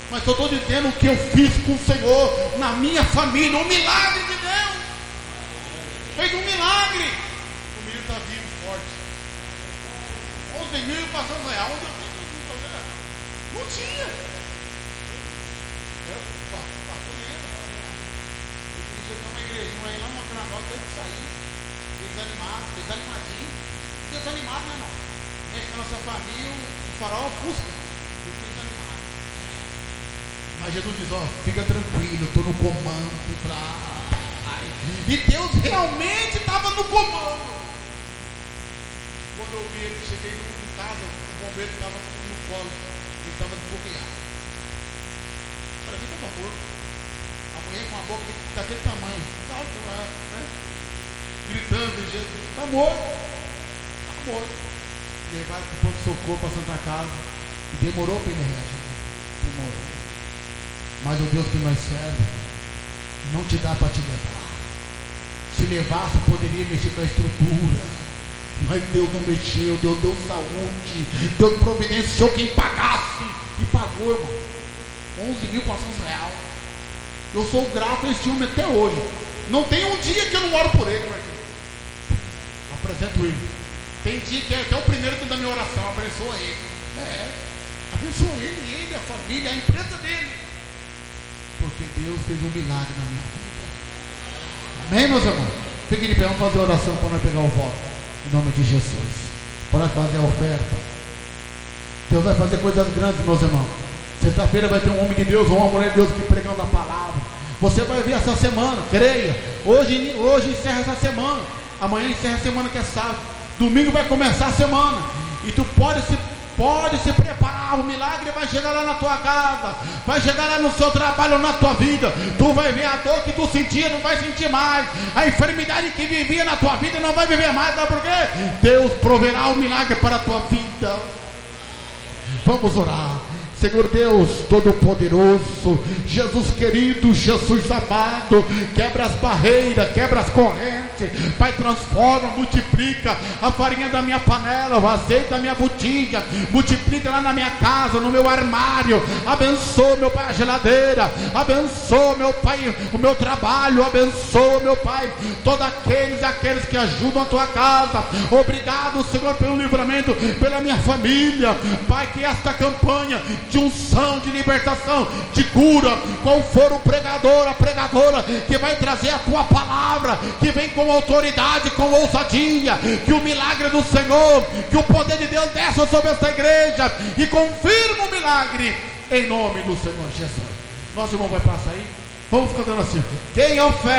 Mas eu estou dizendo o que eu fiz com o Senhor na minha família, um milagre de Deus. Fez um milagre. O menino está vivo, forte. 11 mil passando real. Onde eu fiz? Não tinha. Eu queria uma igrejinha aí lá no Canadá, teve que sair. Desanimadinho. Desanimado, né, irmão? Mexe com a nossa família, o farol ofusca. Desanimado. Mas Jesus diz: ó, fica tranquilo, eu estou no comando. E Deus realmente estava no comando. Quando eu vi ele, cheguei em casa, o bombeiro estava no colo, ele estava desbloqueado. Para mim estava morto. A mulher com a boca daquele tamanho, né? Gritando, Jesus, está morto. Está morto. Levaram para o ponto de socorro para a Santa Casa. E demorou para ele reagir. Demorou. Mas o Deus que nós servemos não te dá para te levar. Se levasse, poderia mexer com a estrutura. Mas Deus não mexeu. Deus deu saúde. Deus providenciou quem pagasse. E pagou, irmão. 11 mil reais. Eu sou grato a esse homem até hoje. Não tem um dia que eu não oro por ele, Marquinhos. Apresento ele. Tem dia que é até o primeiro da minha oração. Abençoa ele. Abençoa ele, a família, a empresa dele. Porque Deus fez um milagre na minha vida. Amém, meus irmãos? Fiquem de pé, vamos fazer oração para nós pegar o voto. Em nome de Jesus. Para fazer a oferta. Deus vai fazer coisas grandes, meus irmãos. Sexta-feira vai ter um homem de Deus ou uma mulher de Deus que pregando a palavra. Você vai ver essa semana, creia. Hoje encerra essa semana. Amanhã encerra a semana que é sábado. Domingo vai começar a semana. E tu pode se preparar. O milagre vai chegar lá na tua casa. Vai chegar lá no seu trabalho, na tua vida. Tu vai ver a dor que tu sentia, não vai sentir mais. A enfermidade que vivia na tua vida não vai viver mais. Sabe por quê? Deus proverá o milagre para a tua vida. Vamos orar. Senhor Deus Todo-Poderoso, Jesus querido, Jesus amado, quebra as barreiras, quebra as correntes, Pai, transforma, multiplica a farinha da minha panela, o azeite da minha botija, multiplica lá na minha casa, no meu armário, abençoa, meu Pai, a geladeira, abençoa, meu Pai, o meu trabalho, abençoa, meu Pai, todos aqueles que ajudam a tua casa. Obrigado, Senhor, pelo livramento, pela minha família, Pai, que esta campanha de unção, de libertação, de cura, qual for o pregador, a pregadora que vai trazer a tua palavra, que vem com autoridade, com ousadia, que o milagre do Senhor, que o poder de Deus desça sobre esta igreja e confirma o milagre em nome do Senhor Jesus. Nosso irmão vai passar aí, vamos ficar dando assim: quem oferta